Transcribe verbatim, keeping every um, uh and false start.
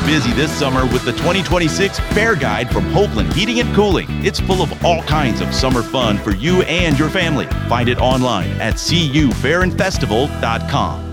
busy this summer with the twenty twenty-six Fair Guide from Hoagland Heating and Cooling. It's full of all kinds of summer fun for you and your family. Find it online at c u fair and festival dot com.